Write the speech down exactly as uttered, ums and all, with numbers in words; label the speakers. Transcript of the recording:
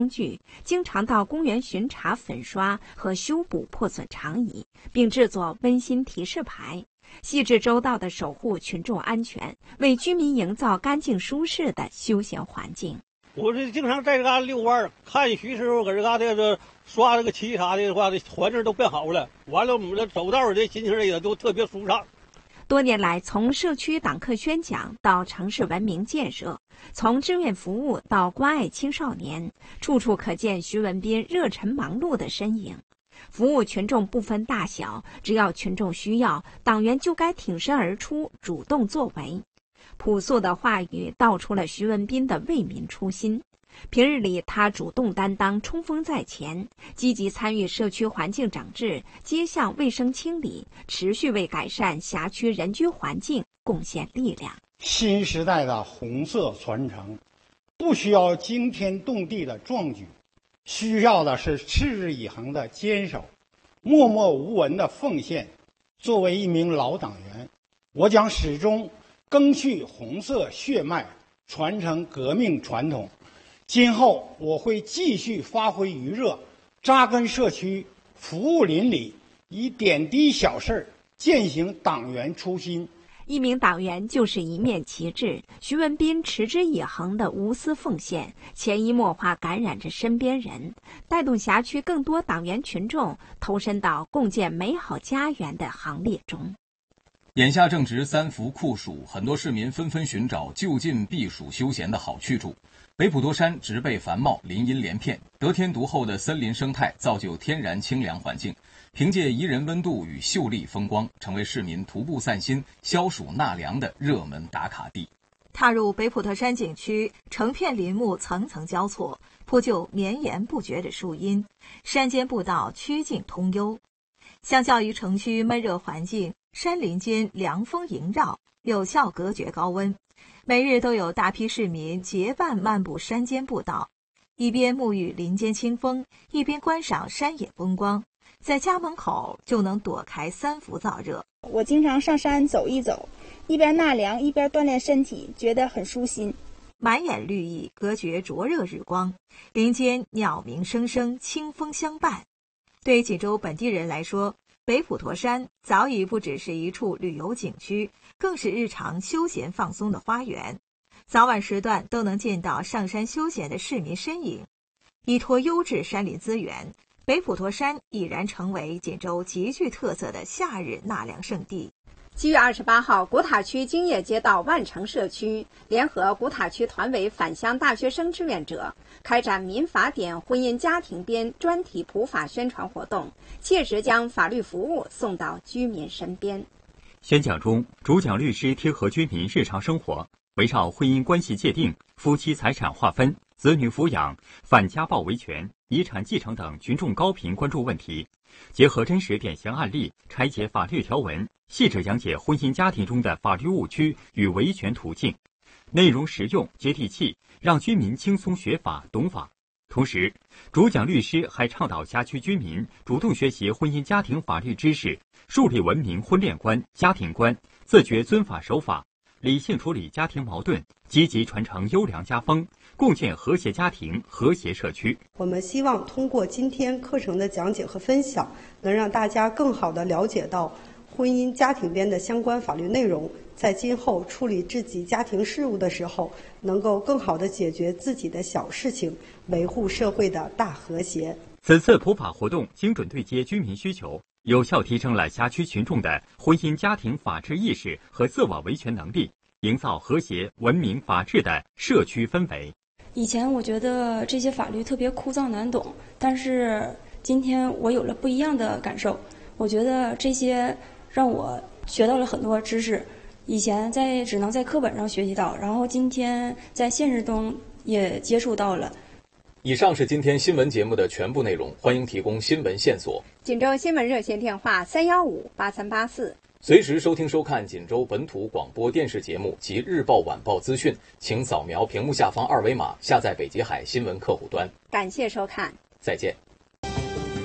Speaker 1: 工具，经常到公园巡查、粉刷和修补破损长椅，并制作温馨提示牌，细致周到地守护群众安全，为居民营造干净舒适的休闲环境。
Speaker 2: 我是经常在这嘎溜弯，看徐师傅搁这嘎这个刷这个漆啥的话，这环境都变好了。完了，我们这走道的心情也都特别舒畅。
Speaker 1: 多年来，从社区党课宣讲到城市文明建设，从志愿服务到关爱青少年，处处可见徐文斌热忱忙碌的身影。服务群众不分大小，只要群众需要，党员就该挺身而出，主动作为。朴素的话语道出了徐文斌的为民初心。平日里，他主动担当，冲锋在前，积极参与社区环境整治、街巷卫生清理，持续为改善辖区人居环境贡献力量。
Speaker 3: 新时代的红色传承，不需要惊天动地的壮举，需要的是持之以恒的坚守，默默无闻的奉献。作为一名老党员，我将始终赓续红色血脉，传承革命传统。今后我会继续发挥余热，扎根社区，服务邻里，以点滴小事践行党员初心。
Speaker 1: 一名党员就是一面旗帜，徐文斌持之以恒的无私奉献，潜移默化感染着身边人，带动辖区更多党员群众投身到共建美好家园的行列中。
Speaker 4: 眼下正值三伏酷暑，很多市民纷纷寻找就近避暑休闲的好去处。北普陀山植被繁茂，林荫连片，得天独厚的森林生态造就天然清凉环境，凭借宜人温度与秀丽风光，成为市民徒步散心、消暑纳凉的热门打卡地。
Speaker 5: 踏入北普陀山景区，成片林木层层交错，铺就绵延不绝的树荫，山间步道曲径通幽。相较于城区闷热环境，山林间凉风萦绕，有效隔绝高温。每日都有大批市民结伴漫步山间步道，一边沐浴林间清风，一边观赏山野风光，在家门口就能躲开三伏燥热。
Speaker 6: 我经常上山走一走，一边纳凉一边锻炼身体，觉得很舒心。
Speaker 5: 满眼绿意隔绝灼热日光，林间鸟鸣声声，清风相伴。对锦州本地人来说，北普陀山早已不只是一处旅游景区，更是日常休闲放松的花园。早晚时段都能见到上山休闲的市民身影。依托优质山林资源，北普陀山已然成为锦州极具特色的夏日纳凉胜地。
Speaker 7: 七月二十八号，古塔区金叶街道万城社区联合古塔区团委返乡大学生志愿者，开展民法典婚姻家庭编专题普法宣传活动，切实将法律服务送到居民身边。
Speaker 8: 宣讲中，主讲律师贴合居民日常生活，围绕婚姻关系界定、夫妻财产划分、子女抚养、反家暴维权、遗产继承等群众高频关注问题，结合真实典型案例，拆解法律条文，细致讲解婚姻家庭中的法律误区与维权途径，内容实用接地气，让居民轻松学法懂法。同时，主讲律师还倡导辖区居民主动学习婚姻家庭法律知识，树立文明婚恋观、家庭观，自觉遵法守法，理性处理家庭矛盾，积极传承优良家风，共建和谐家庭、和谐社区。
Speaker 9: 我们希望通过今天课程的讲解和分享，能让大家更好地了解到婚姻家庭编的相关法律内容，在今后处理自己家庭事务的时候，能够更好地解决自己的小事情，维护社会的大和谐。
Speaker 8: 此次普法活动精准对接居民需求，有效提升了辖区群众的婚姻家庭法治意识和自我维权能力，营造和谐、文明、法治的社区氛围。
Speaker 10: 以前我觉得这些法律特别枯燥难懂，但是今天我有了不一样的感受。我觉得这些让我学到了很多知识，以前在只能在课本上学习到，然后今天在现实中也接触到了。
Speaker 4: 以上是今天新闻节目的全部内容，欢迎提供新闻线索。
Speaker 7: 锦州新闻热线电话三幺五八三八四。
Speaker 4: 随时收听收看锦州本土广播电视节目及日报晚报资讯，请扫描屏幕下方二维码下载北极海新闻客户端。
Speaker 7: 感谢收看，
Speaker 4: 再见。